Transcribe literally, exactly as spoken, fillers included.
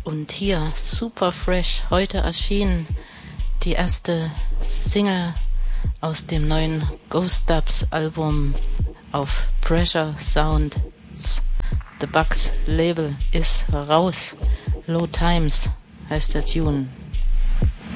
Und hier, super fresh, heute erschienen die erste Single aus dem neuen Ghost Dubs Album auf Pressure Sounds. The Bugs Label ist raus. Low Times heißt der Tune.